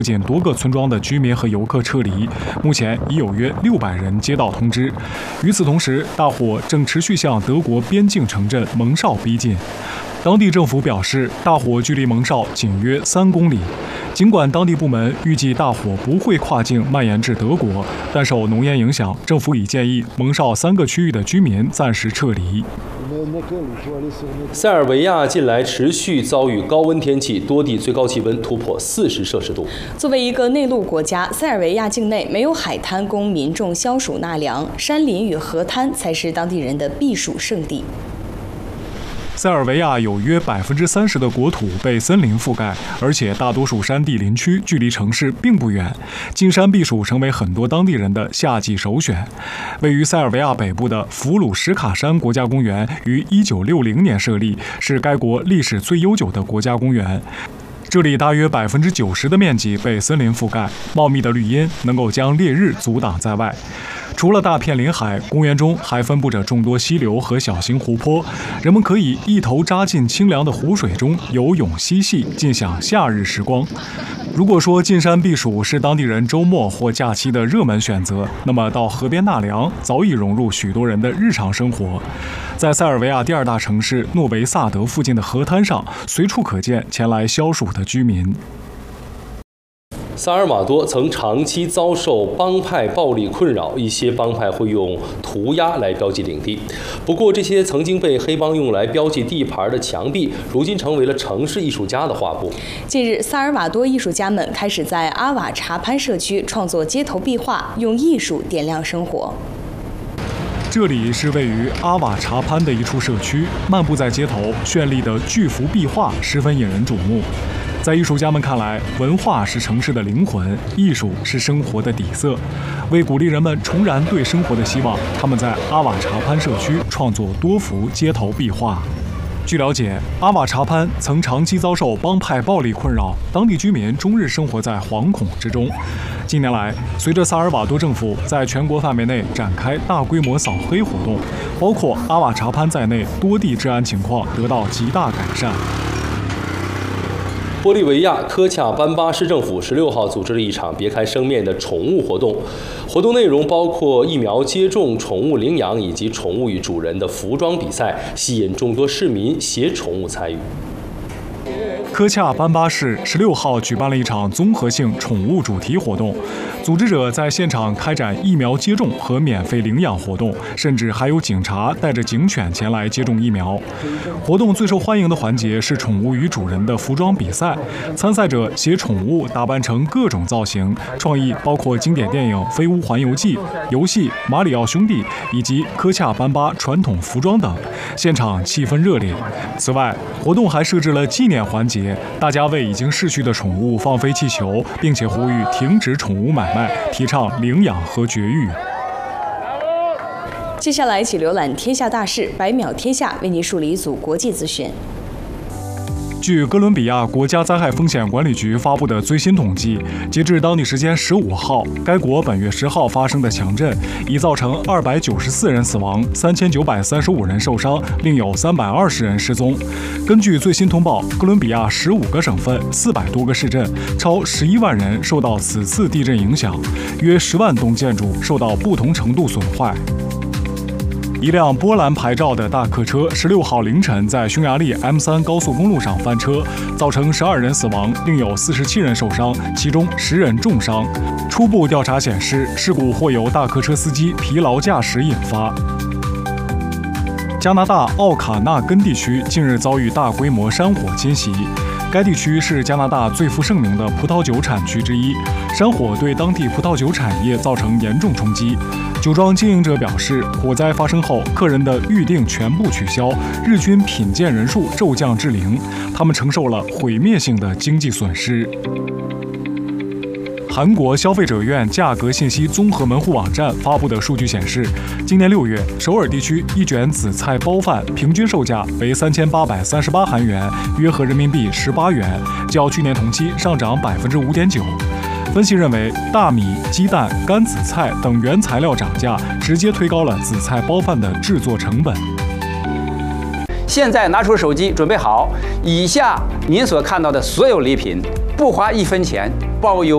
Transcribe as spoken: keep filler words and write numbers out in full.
附近多个村庄的居民和游客撤离，目前已有约六百人接到通知。与此同时，大火正持续向德国边境城镇蒙绍逼近。当地政府表示，大火距离蒙绍仅约三公里。尽管当地部门预计大火不会跨境蔓延至德国，但受浓烟影响，政府已建议蒙绍三个区域的居民暂时撤离。 塞尔维亚近来持续遭遇高温天气，多地最高气温突破四十摄氏度。 作为一个内陆国家，塞尔维亚境内没有海滩供民众消暑纳凉，山林与河滩才是当地人的避暑胜地。 塞尔维亚有约百分之三十的国土被森林覆盖，而且大多数山地林区距离城市并不远，进山避暑成为很多当地人的夏季首选。位于塞尔维亚北部的弗鲁什卡山国家公园于一九六零年设立，是该国历史最悠久的国家公园。这里大约百分之九十的面积被森林覆盖，茂密的绿荫能够将烈日阻挡在外。除了大片林海，公园中还分布着众多溪流和小型湖泊，人们可以一头扎进清凉的湖水中游泳嬉戏，尽享夏日时光。如果说进山避暑是当地人周末或假期的热门选择，那么到河边纳凉早已融入许多人的日常生活。在塞尔维亚第二大城市诺维萨德附近的河滩上，随处可见前来消暑的居民。 萨尔瓦多曾长期遭受帮派暴力困扰，一些帮派会用涂鸦来标记领地。不过，这些曾经被黑帮用来标记地盘的墙壁，如今成为了城市艺术家的画布。 近日，萨尔瓦多艺术家们开始在阿瓦查潘社区创作街头壁画，用艺术点亮生活。 这里是位于阿瓦查潘的一处社区，漫步在街头，绚丽的巨幅壁画十分引人瞩目。在艺术家们看来，文化是城市的灵魂，艺术是生活的底色。为鼓励人们重燃对生活的希望，他们在阿瓦查潘社区创作多幅街头壁画。据了解，阿瓦查潘曾长期遭受帮派暴力困扰，当地居民终日生活在惶恐之中。近年来，随着萨尔瓦多政府在全国范围内展开大规模扫黑活动，包括阿瓦查潘在内，多地治安情况得到极大改善。 玻利维亚科恰班巴市政府十六号组织了一场别开生面的宠物活动，活动内容包括疫苗接种、宠物领养以及宠物与主人的服装比赛，吸引众多市民携宠物参与。 科恰班巴市十六号举办了一场综合性宠物主题活动，组织者在现场开展疫苗接种和免费领养活动，甚至还有警察带着警犬前来接种疫苗。活动最受欢迎的环节是宠物与主人的服装比赛，参赛者携宠物打扮成各种造型，创意包括经典电影《飞屋环游记》、游戏《马里奥兄弟》以及科恰班巴传统服装等，现场气氛热烈。此外，活动还设置了纪念环节，大家为已经逝去的宠物放飞气球，并且呼吁停止宠物买卖，提倡领养和绝育。 接下来一起浏览天下大事，百秒天下为您梳理一组国际资讯。 据哥伦比亚国家灾害风险管理局发布的最新统计，截至当地时间十五号，该国本月十号发生的强震已造成二百九十四人死亡，三千九百三十五人受伤，另有三百二十人失踪。根据最新通报，哥伦比亚十五个省份、四百多个市镇，超十一万人受到此次地震影响，约十万栋建筑受到不同程度损坏。一辆波兰牌照的大客车十六号凌晨在匈牙利 M 三 高速公路上翻车，造成十二人死亡，另有四十七人受伤，其中十人重伤。初步调查显示，事故或由大客车司机疲劳驾驶引发。加拿大奥卡纳根地区近日遭遇大规模山火侵袭。该地区是加拿大最负盛名的葡萄酒产区之一，山火对当地葡萄酒产业造成严重冲击。酒庄经营者表示，火灾发生后，客人的预订全部取消，日均品鉴人数骤降至零，他们承受了毁灭性的经济损失。韩国消费者院价格信息综合门户网站发布的数据显示，今年六月，首尔地区一卷紫菜包饭平均售价为三千八百三十八韩元，约合人民币十八元，较去年同期上涨百分之五点九。分析认为，大米、鸡蛋、干紫菜等原材料涨价，直接推高了紫菜包饭的制作成本。 现在拿出手机，准备好，以下您所看到的所有礼品，不花一分钱，包邮